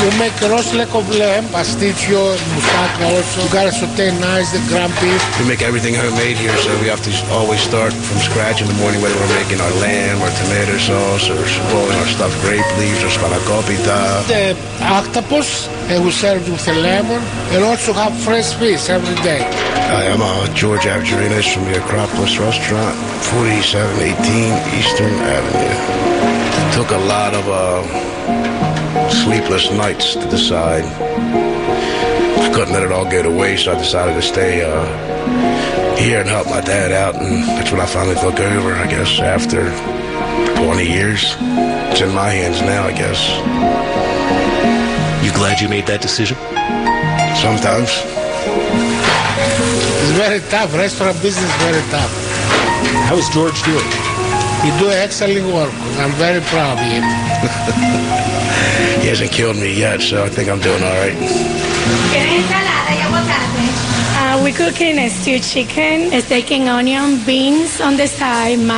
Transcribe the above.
You make roast leg of lamb, pasticcio, moussaka also. You got a sauté nice, the ground beef. We make everything homemade here, so we have to always start from scratch in the morning, whether we're making our lamb or tomato sauce or rolling our stuffed grape leaves or spanakopita. The octopus, we serve with a lemon, and also have fresh fish every day. Hi, I'm George Avgerinas from the Acropolis Restaurant, 4718 Eastern Avenue. It took a lot of sleepless nights to decide. I couldn't let it all go to waste, so I decided to stay here and help my dad out, and that's what I finally took over, I guess, after 20 years. It's in my hands now, I guess. You glad you made that decision? Sometimes. It's very tough. Restaurant business is very tough. How is George doing? He do excellent work. I'm very proud of him. He hasn't killed me yet, so I think I'm doing all right. We're cooking a stewed chicken, a steak and onion, beans on the side,